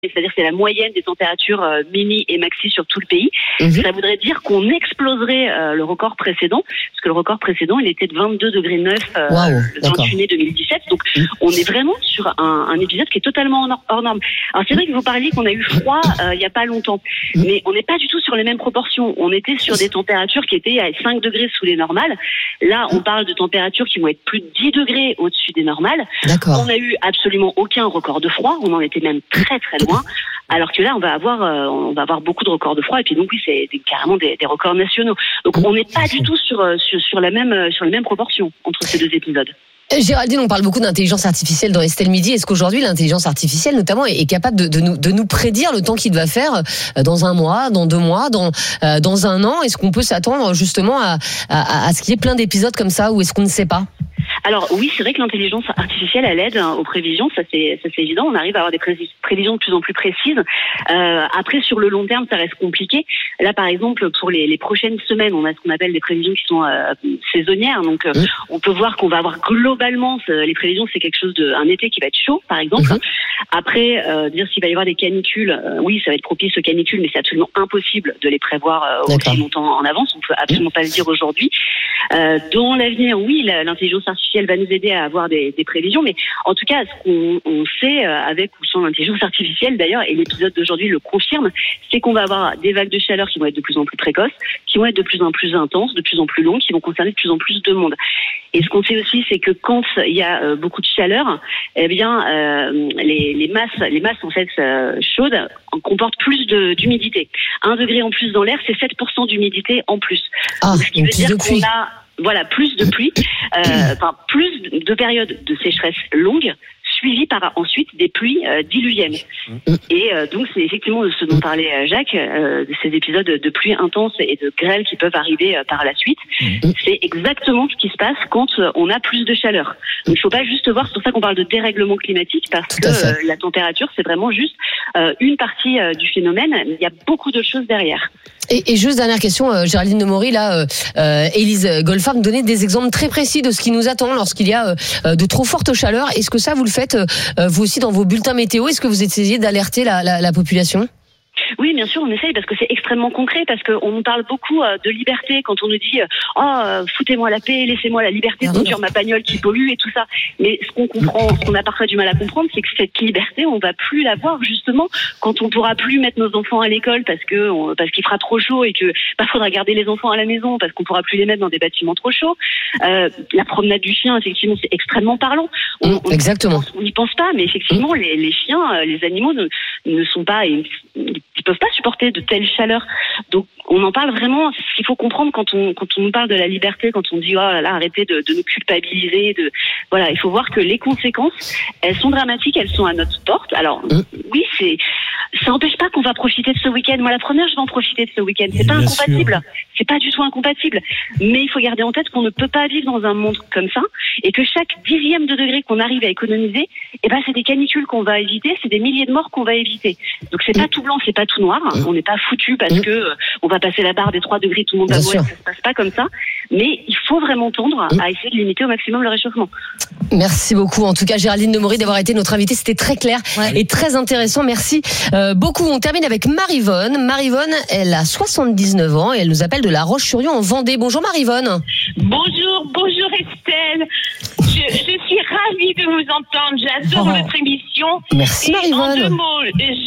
c'est-à-dire que c'est la moyenne des températures mini et maxi sur tout le pays. Ça voudrait dire qu'on exploserait le record précédent, parce que le record précédent, il était de 22,9 degrés le 28 mai 2017. Donc, on est vraiment sur un épisode qui est totalement hors norme. Alors, c'est vrai que vous parliez qu'on a eu froid il n'y a pas longtemps, mais on n'est pas du tout sur les mêmes proportions. On était sur des températures qui étaient à 5 degrés sous les normales. Là, on parle de températures qui vont être plus de 10 degrés au-dessus des normales. On n'a eu absolument aucun record de froid. On en était même très très loin. Alors que là, on va avoir beaucoup de records de froid. Et puis donc oui, c'est carrément des records nationaux. Donc on n'est pas du tout sur les mêmes proportions entre ces deux épisodes. Géraldine, on parle beaucoup d'intelligence artificielle dans Estelle Midi. Est-ce qu'aujourd'hui, l'intelligence artificielle, notamment, est capable de nous prédire le temps qu'il va faire dans un mois, dans 2 mois, dans un an? Est-ce qu'on peut s'attendre justement à ce qu'il y ait plein d'épisodes comme ça, ou est-ce qu'on ne sait pas? Alors oui, c'est vrai que l'intelligence artificielle, elle aide aux prévisions, ça c'est évident. On arrive à avoir des prévisions de plus en plus précises. Après, sur le long terme, ça reste compliqué. Là, par exemple, pour les prochaines semaines, on a ce qu'on appelle des prévisions qui sont saisonnières. Donc, on peut voir qu'on va avoir globalement, les prévisions, c'est quelque chose un été qui va être chaud, par exemple. Après, dire s'il va y avoir des canicules, oui, ça va être propice aux canicules, mais c'est absolument impossible de les prévoir aussi longtemps en avance. On peut absolument pas le dire aujourd'hui. Dans l'avenir, oui, l'intelligence artificielle va nous aider à avoir des prévisions, mais en tout cas, ce qu'on sait avec ou sans l'intelligence artificielle d'ailleurs, et l'épisode d'aujourd'hui le confirme, c'est qu'on va avoir des vagues de chaleur qui vont être de plus en plus précoces, qui vont être de plus en plus intenses, de plus en plus longues, qui vont concerner de plus en plus de monde. Et ce qu'on sait aussi, c'est que quand il y a beaucoup de chaleur, eh bien, les masses en fait chaudes comportent plus d'humidité. 1 degré en plus dans l'air, c'est 7% d'humidité en plus. Donc, ce qui veut dire qu'on a plus de pluie, plus de périodes de sécheresse longues, suivies par ensuite des pluies diluviennes. Et donc c'est effectivement de ce dont parlait Jacques, de ces épisodes de pluie intense et de grêle qui peuvent arriver par la suite. C'est exactement ce qui se passe quand on a plus de chaleur. Donc il ne faut pas juste voir, c'est pour ça qu'on parle de dérèglement climatique, parce que la température, c'est vraiment juste une partie du phénomène. Il y a beaucoup d'autres choses derrière. Et juste dernière question, Géraldine Demory, là, Élise Goldfarb me donnait des exemples très précis de ce qui nous attend lorsqu'il y a de trop fortes chaleurs. Est-ce que ça, vous le faites vous aussi dans vos bulletins météo? Est-ce que vous essayez d'alerter la population? Oui, bien sûr, on essaye parce que c'est extrêmement concret, parce qu'on nous parle beaucoup de liberté quand on nous dit foutez-moi la paix, laissez-moi la liberté de conduire ma bagnole qui pollue et tout ça. Mais ce qu'on a parfois du mal à comprendre, c'est que cette liberté, on va plus l'avoir justement quand on pourra plus mettre nos enfants à l'école parce qu'il fera trop chaud et que faudra garder les enfants à la maison parce qu'on pourra plus les mettre dans des bâtiments trop chauds. La promenade du chien, effectivement, c'est extrêmement parlant. Exactement. On n'y pense pas, mais effectivement, les chiens, les animaux ne sont pas, ils peuvent pas supporter de telles chaleurs. Donc, on en parle vraiment. Ce qu'il faut comprendre quand on nous parle de la liberté, quand on dit arrêtez de nous culpabiliser, il faut voir que les conséquences, elles sont dramatiques, elles sont à notre porte. Alors, oui, ça n'empêche pas qu'on va profiter de ce week-end. Moi, la première, je vais en profiter de ce week-end. C'est pas incompatible. C'est pas du tout incompatible. Mais il faut garder en tête qu'on ne peut pas vivre dans un monde comme ça et que chaque 10e de degré qu'on arrive à économiser, c'est des canicules qu'on va éviter, c'est des milliers de morts qu'on va éviter. Donc, c'est pas tout blanc, c'est pas tout noir. On n'est pas foutu parce que on va passer la barre des 3 degrés, tout le monde va mourir. Ça se passe pas comme ça. Mais il faut vraiment tendre à essayer de limiter au maximum le réchauffement. Merci beaucoup. En tout cas, Géraldine Demory, d'avoir été notre invitée. C'était très clair et très intéressant. Merci beaucoup. On termine avec Maryvonne. Maryvonne, elle a 79 ans et elle nous appelle de La Roche-sur-Yon en Vendée. Bonjour Maryvonne. Bonjour Estelle. Je suis ravie de vous entendre. J'adore votre émission. Merci Maryvonne. En 2 mots,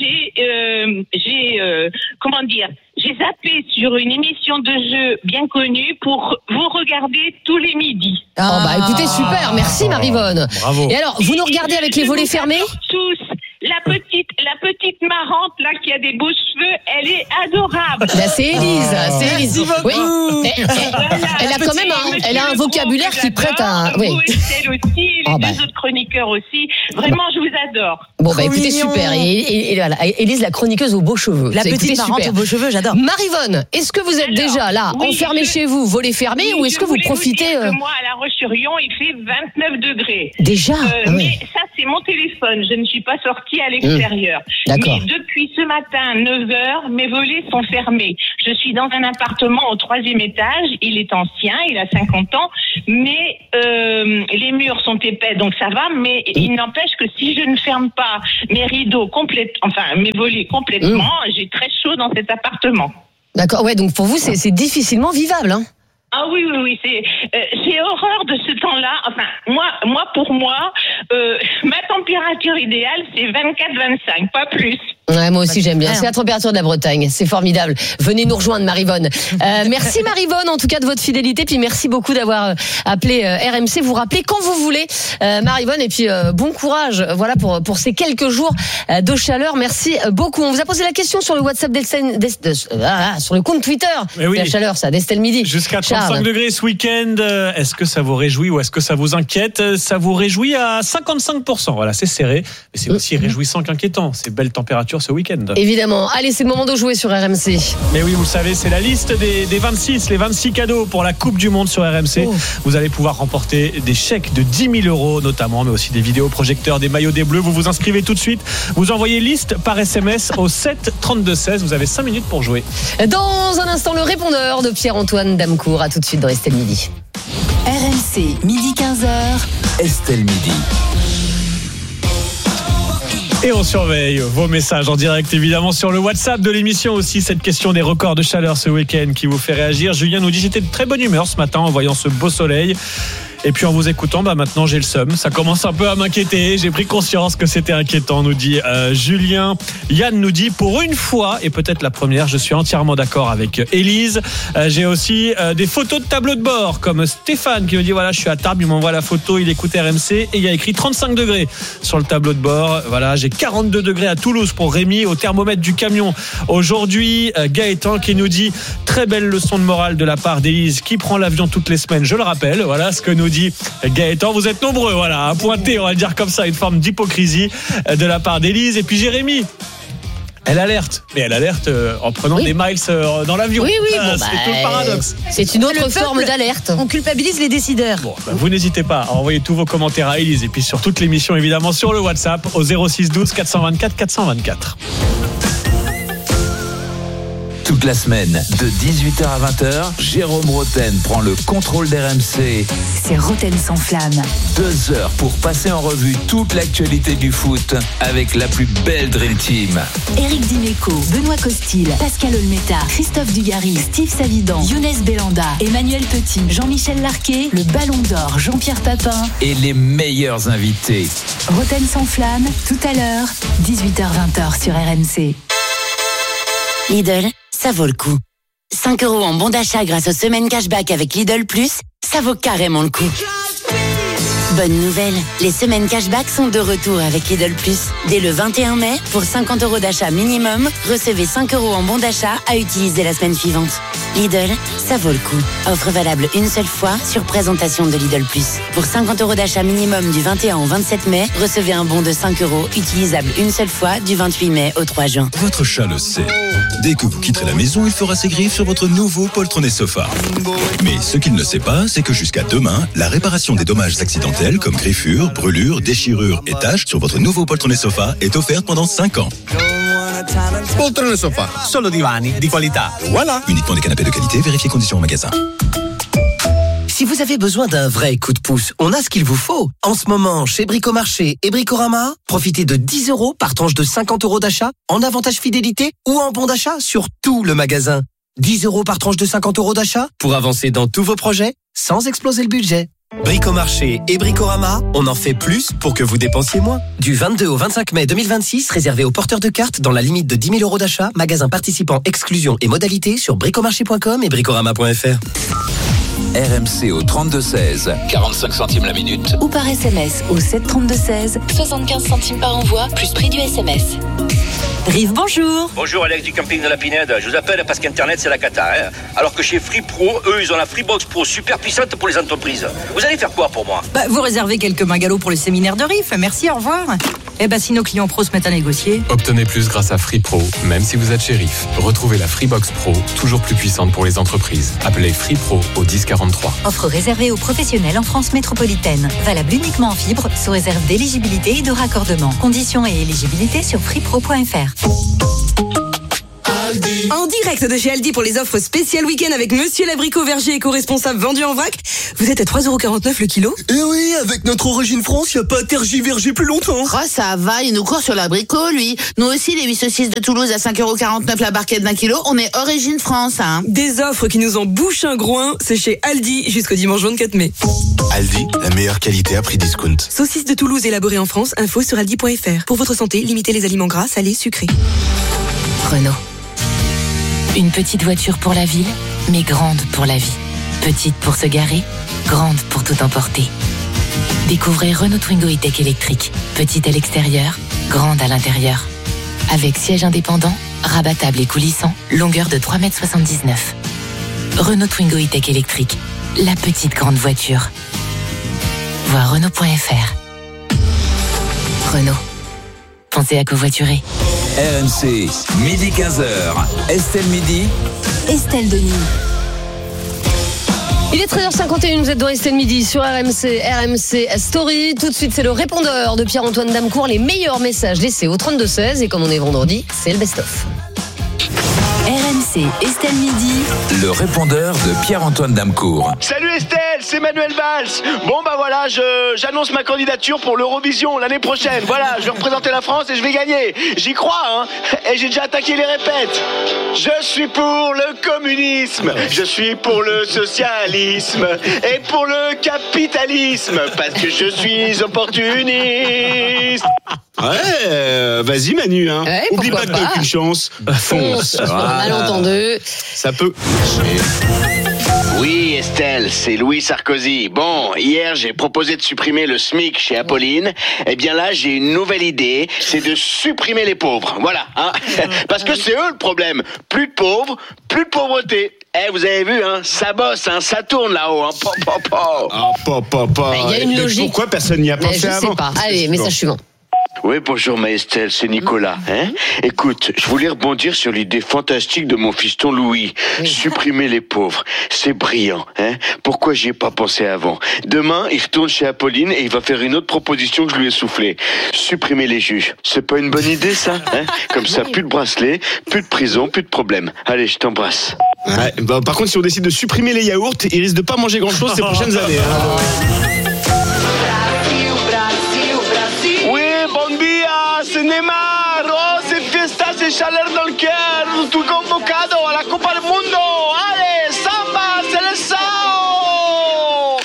j'ai zappé sur une émission de jeu bien connue pour vous regarder tous les midis. Écoutez, super. Merci Maryvonne. Bravo. Et alors, vous nous regardez avec les volets fermés? Tous. La petite marrante là qui a des beaux cheveux, elle est adorable. C'est Élise. Merci beaucoup. Oui. Elle a quand même un vocabulaire qui prête à. Oui. Vous, Estelle aussi, les 2 autres chroniqueurs aussi. Vraiment, je vous adore. Écoutez, super. Et voilà, Élise, la chroniqueuse aux beaux cheveux. La petite marrante aux beaux cheveux, j'adore. Maryvonne, est-ce que vous êtes déjà là, enfermée chez vous, volets fermés, ou est-ce que vous profitez Moi, à La Roche-sur-Yon, il fait 29 degrés. Déjà Mais ça, c'est mon téléphone. Je ne suis pas sortie à l'extérieur. D'accord. Mais depuis ce matin, 9h, heures, mes volets sont fermés. Je suis dans un appartement au 3e étage, il est ancien, il a 50 ans, mais les murs sont épais, donc ça va, mais il n'empêche que si je ne ferme pas mes rideaux mes volets complètement, j'ai très chaud dans cet appartement. D'accord, ouais, donc pour vous, c'est difficilement vivable, hein. Ah oui, j'ai horreur de ce temps-là. Enfin, pour moi, ma température idéale, c'est 24-25, pas plus. Ouais, moi aussi j'aime bien. C'est la température de la Bretagne, c'est formidable. Venez nous rejoindre, Maryvonne. Merci Maryvonne, en tout cas de votre fidélité, puis merci beaucoup d'avoir appelé RMC. Vous rappelez quand vous voulez, Maryvonne, et puis bon courage. Voilà pour ces quelques jours de chaleur. Merci beaucoup. On vous a posé la question sur le WhatsApp sur le compte Twitter. Oui. La chaleur, ça, d'Estelle Midi. Jusqu'à 35 degrés ce week-end. Est-ce que ça vous réjouit ou est-ce que ça vous inquiète? Ça vous réjouit à 55%. Voilà, c'est serré, mais c'est aussi réjouissant qu'inquiétant. C'est belle température ce week-end. Évidemment. Allez, c'est le moment de jouer sur RMC. Mais oui, vous le savez, c'est la liste des 26 cadeaux pour la Coupe du Monde sur RMC. Vous allez pouvoir remporter des chèques de 10 000 euros notamment, mais aussi des vidéoprojecteurs, des maillots des Bleus. Vous vous inscrivez tout de suite. Vous envoyez liste par SMS au 7 32 16. Vous avez 5 minutes pour jouer. Dans un instant, le répondeur de Pierre-Antoine Damecourt. À tout de suite dans Estelle Midi. RMC, midi 15h. Estelle Midi. Et on surveille vos messages en direct, évidemment, sur le WhatsApp de l'émission aussi. Cette question des records de chaleur ce week-end qui vous fait réagir. Julien nous dit: j'étais de très bonne humeur ce matin en voyant ce beau soleil. Et puis en vous écoutant, maintenant j'ai le seum. Ça commence un peu à m'inquiéter. J'ai pris conscience que c'était inquiétant, nous dit Julien. Yann nous dit: pour une fois, et peut-être la première, je suis entièrement d'accord avec Élise. J'ai aussi des photos de tableau de bord, comme Stéphane qui me dit: voilà, je suis à Tarbes, il m'envoie la photo, il écoute RMC et il y a écrit 35 degrés sur le tableau de bord. Voilà, j'ai 42 degrés à Toulouse pour Rémi au thermomètre du camion. Aujourd'hui, Gaëtan qui nous dit: très belle leçon de morale de la part d'Élise qui prend l'avion toutes les semaines, je le rappelle. Voilà ce que nous dit Gaëtan. Vous êtes nombreux, voilà, à pointer, on va le dire comme ça, une forme d'hypocrisie de la part d'Élise. Et puis Jérémy, elle alerte, mais elle alerte en prenant des miles dans l'avion. Oui, c'est tout le paradoxe. C'est une autre forme d'alerte. On culpabilise les décideurs. Bon, vous n'hésitez pas à envoyer tous vos commentaires à Élise et puis sur toute l'émission, évidemment, sur le WhatsApp au 06 12 424 424. Toute la semaine, de 18h à 20h, Jérôme Roten prend le contrôle d'RMC. C'est Roten sans flamme. 2 heures pour passer en revue toute l'actualité du foot avec la plus belle Dream Team. Éric Dimeco, Benoît Costil, Pascal Olmeta, Christophe Dugarry, Steve Savidan, Younes Belanda, Emmanuel Petit, Jean-Michel Larquet, le Ballon d'Or, Jean-Pierre Papin Et les meilleurs invités. Roten sans flamme, tout à l'heure, 18h-20h sur RMC. Lidl, ça vaut le coup. 5 € en bon d'achat grâce aux semaines cashback avec Lidl Plus, ça vaut carrément le coup. Bonne nouvelle, les semaines cashback sont de retour avec Lidl Plus. Dès le 21 mai, pour 50 € d'achat minimum, recevez 5 € en bon d'achat à utiliser la semaine suivante. Lidl, ça vaut le coup. Offre valable une seule fois sur présentation de Lidl Plus. Pour 50 € d'achat minimum du 21 au 27 mai, recevez un bon de 5 € utilisable une seule fois du 28 mai au 3 juin. Votre chat le sait. Dès que vous quitterez la maison, il fera ses griffes sur votre nouveau poltronné sofa. Mais ce qu'il ne sait pas, c'est que jusqu'à demain, la réparation des dommages accidentels comme griffures, brûlures, déchirures et taches sur votre nouveau poltronné sofa est offerte pendant 5 ans. Poltrone Sofa, solo divani di qualità. Voilà. Uniquement des canapés de qualité, vérifiez conditions en magasin. Si vous avez besoin d'un vrai coup de pouce, on a ce qu'il vous faut. En ce moment, chez Bricomarché et Bricorama, profitez de 10 € par tranche de 50 € d'achat en avantage fidélité ou en bon d'achat sur tout le magasin. 10 € par tranche de 50 € d'achat pour avancer dans tous vos projets sans exploser le budget. Bricomarché et Bricorama, on en fait plus pour que vous dépensiez moins. Du 22 au 25 mai 2026, réservé aux porteurs de cartes dans la limite de 10 000 € d'achat, magasin participant, exclusion et modalités sur bricomarché.com et bricorama.fr. RMC au 32-16, 45 centimes la minute. Ou par SMS au 732-16, 75 centimes par envoi, plus prix du SMS. Rive, bonjour. Bonjour, Alex du camping de la Pinède. Je vous appelle parce qu'Internet, c'est la cata. Alors que chez Free Pro, eux, ils ont la Freebox Pro super puissante pour les entreprises. Vous allez faire quoi pour moi ? Vous réservez quelques bungalows pour le séminaire de Rive. Merci, au revoir. Si nos clients pros se mettent à négocier. Obtenez plus grâce à Free Pro, même si vous êtes chez Rive. Retrouvez la Freebox Pro, toujours plus puissante pour les entreprises. Appelez Free Pro au 1043. Offre réservée aux professionnels en France métropolitaine. Valable uniquement en fibre, sous réserve d'éligibilité et de raccordement. Conditions et éligibilité sur freepro.fr. En direct de chez Aldi pour les offres spéciales week-end avec Monsieur l'abricot verger éco-responsable vendu en vrac. Vous êtes à 3,49€ le kilo. Et oui, avec notre Origine France, y a pas à tergiverger plus longtemps. Oh, ça va, il nous court sur l'abricot, lui. Nous aussi, les 8 saucisses de Toulouse à 5,49€ la barquette d'1 kilo, on est Origine France, hein. Des offres qui nous en bouchent un groin, c'est chez Aldi jusqu'au dimanche 24 mai. Aldi, la meilleure qualité à prix discount. Saucisses de Toulouse élaborées en France, info sur aldi.fr. Pour votre santé, limitez les aliments gras, salés, sucrés. Renault. Une petite voiture pour la ville, mais grande pour la vie. Petite pour se garer, grande pour tout emporter. Découvrez Renault Twingo E-Tech électrique. Petite à l'extérieur, grande à l'intérieur. Avec siège indépendant, rabattable et coulissant, longueur de 3,79 m. Renault Twingo E-Tech électrique. La petite grande voiture. Voir Renault.fr. Renault. Pensez à covoiturer. RMC, midi 15h. Estelle Midi. Estelle Denis. Il est 13h51, vous êtes dans Estelle Midi sur RMC Story. Tout de suite, c'est le répondeur de Pierre-Antoine Damecourt. Les meilleurs messages laissés au 32-16. Et comme on est vendredi, c'est le best-of. RMC Estelle Midi. Le répondeur de Pierre-Antoine Damecourt. Salut Estelle, c'est Manuel Valls. Bon bah voilà, j'annonce ma candidature pour l'Eurovision l'année prochaine. Voilà, je vais représenter la France et je vais gagner. J'y crois, hein. Et j'ai déjà attaqué les répètes. Je suis pour le communisme, je suis pour le socialisme et pour le capitalisme parce que je suis opportuniste. Ouais, vas-y Manu, hein. Ouais, oublie pas que t'as aucune chance. Fonce, malentendu. Ça peut. Oui Estelle, c'est Louis Sarkozy. Bon, hier j'ai proposé de supprimer le SMIC chez Apolline. Eh bien là j'ai une nouvelle idée, c'est de supprimer les pauvres. Voilà, hein. Parce que c'est eux le problème. Plus de pauvres, plus de pauvreté. Eh, vous avez vu, hein, ça bosse, hein, ça tourne là-haut, hein. Il y a une logique. Pourquoi personne n'y a pensé avant? Je sais pas. Allez, message suivant. Oui, bonjour ma Estelle, c'est Nicolas. Hein. Écoute, je voulais rebondir sur l'idée fantastique de mon fiston Louis. Supprimer les pauvres, c'est brillant. Hein. Pourquoi j'y ai pas pensé avant? Demain, il retourne chez Apolline et il va faire une autre proposition que je lui ai soufflée. Supprimer les juges. C'est pas une bonne idée ça, hein. Comme ça, plus de bracelets, plus de prison, plus de problème. Allez, je t'embrasse. Ouais, bah, par contre, si on décide de supprimer les yaourts, il risque de pas manger grand-chose ces prochaines années. Hein. Bon dia, c'est Neymar. Oh, c'est fiesta, c'est chaleur dans le cœur. Tout convocado à la Copa del Mundo. Allez, samba, c'est le sao.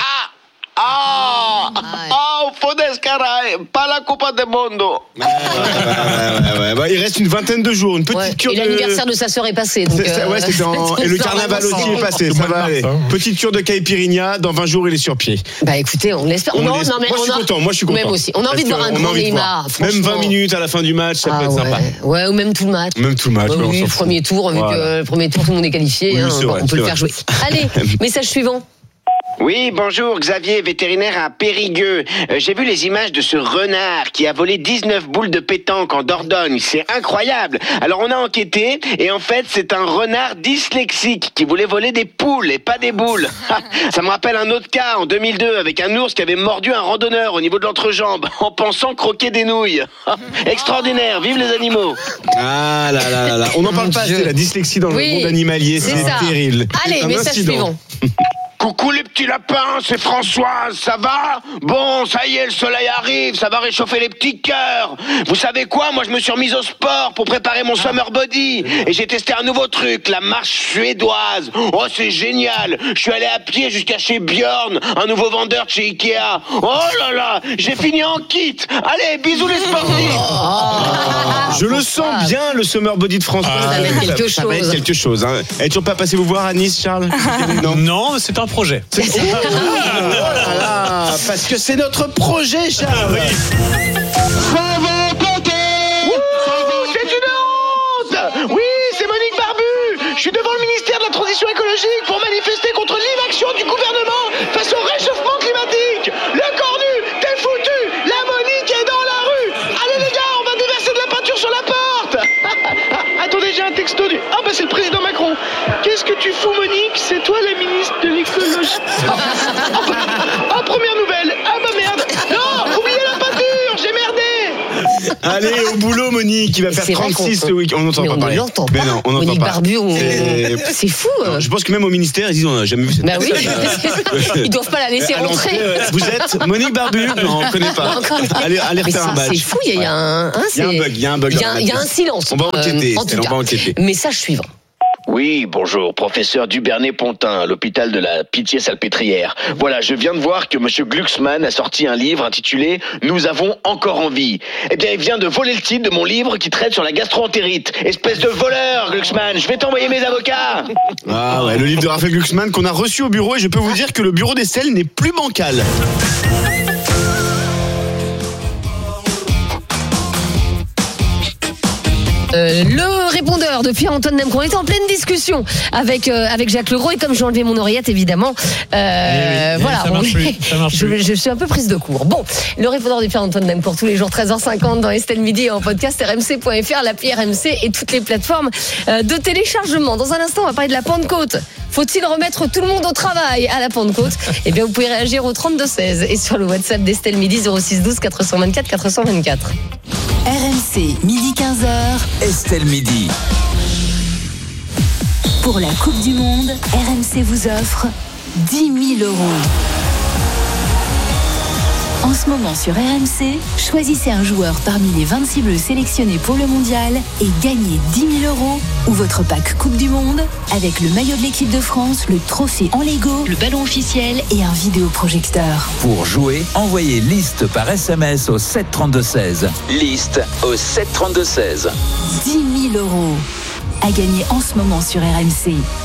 Fodes, caray, pas la Copa del Mundo. Ouais, il reste une vingtaine de jours, une petite cure. Et l'anniversaire de sa sœur est passé. Donc et le carnaval aussi est passé. Ça va aller. Petite cure de caipirinha, dans 20 jours il est sur pied. Bah écoutez, on l'espère. Moi je suis content. Même aussi. On a envie de voir un grand Neymar. Même 20 minutes à la fin du match, ça peut être sympa. Ouais, ou même tout le match. Oui, premier tour, vu que le premier tour tout le monde est qualifié. On peut le faire jouer. Allez, message suivant. Oui, bonjour, Xavier, vétérinaire à Périgueux. J'ai vu les images de ce renard qui a volé 19 boules de pétanque en Dordogne. C'est incroyable. Alors on a enquêté et en fait c'est un renard dyslexique qui voulait voler des poules et pas des boules. Ça me rappelle un autre cas en 2002 avec un ours qui avait mordu un randonneur au niveau de l'entrejambe en pensant croquer des nouilles. Extraordinaire, vive les animaux. Ah là là là. On n'en parle pas, c'est la dyslexie dans le monde animalier, c'est terrible. Allez, message suivant. Coucou les petits lapins, c'est Françoise, ça va? Bon, ça y est, le soleil arrive, ça va réchauffer les petits cœurs. Vous savez quoi? Moi, je me suis remise au sport pour préparer mon summer body. Et j'ai testé un nouveau truc, la marche suédoise. Oh, c'est génial. Je suis allé à pied jusqu'à chez Björn, un nouveau vendeur de chez Ikea. Oh là là, j'ai fini en kit. Allez, bisous les sportifs. Je le sens bien, le summer body de Françoise. Ça va être quelque chose. Hein. Et tu vas pas passer vous voir à Nice, Charles? Non, c'est un projet. Oh là là, parce que c'est notre projet, Charles. C'est une honte. Oui, c'est Monique Barbu. Je suis devant le ministère de la Transition écologique pour manifester contre l'inaction du gouvernement face au réchauffement climatique. Le cornu, t'es foutu. La Monique est dans la rue. Allez les gars, on va déverser de la peinture sur la porte. Attendez, j'ai un texto du... Ah bah c'est le président Macron. Qu'est-ce que tu fous, Monique? C'est toi la ministre de l'écologie. Première nouvelle. Ah bah merde. Non, oubliez la peinture, j'ai merdé. Allez, au boulot, Monique, qui va faire 36 ce week-end. On n'entend pas parler. On l'entend mais pas. non, on n'entend Monique pas. Barbu, c'est fou. Je pense que même au ministère, ils disent on n'a jamais vu cette Bah oui, personne. ils doivent pas la laisser rentrer. Vous êtes Monique Barbu? Non, on ne connaît pas. Allez refaire un badge. C'est fou, il y a un bug. Il y a un silence. On va enquêter. Message suivant. Oui, bonjour, professeur Dubernet-Pontin, à l'hôpital de la Pitié-Salpêtrière. Voilà, je viens de voir que monsieur Glucksmann a sorti un livre intitulé « Nous avons encore envie ». Eh bien, il vient de voler le titre de mon livre qui traite sur la gastro-entérite. Espèce de voleur, Glucksmann, je vais t'envoyer mes avocats. Ah ouais, le livre de Raphaël Glucksmann qu'on a reçu au bureau, et je peux vous dire que le bureau d'Estelle n'est plus bancal. Le répondeur de Pierre-Antoine Nemco. On était en pleine discussion avec Jacques Legros, et comme j'ai enlevé mon oreillette, évidemment, voilà, je suis un peu prise de court. Bon, le répondeur de Pierre-Antoine Nemco tous les jours 13h50 dans Estelle Midi et en podcast rmc.fr, l'appli RMC et toutes les plateformes de téléchargement. Dans un instant, on va parler de la Pentecôte. Faut-il remettre tout le monde au travail à la Pentecôte? Eh bien, vous pouvez réagir au 32-16 et sur le WhatsApp d'Estelle Midi 06 12 424 424. RMC, midi 15h. Estelle Midi. Pour la Coupe du Monde, RMC vous offre 10 000 €. En ce moment sur RMC, choisissez un joueur parmi les 26 bleus sélectionnés pour le mondial et gagnez 10 000 € ou votre pack Coupe du Monde avec le maillot de l'équipe de France, le trophée en Lego, le ballon officiel et un vidéoprojecteur. Pour jouer, envoyez liste par SMS au 732-16. Liste au 732-16. 10 000 € à gagner en ce moment sur RMC.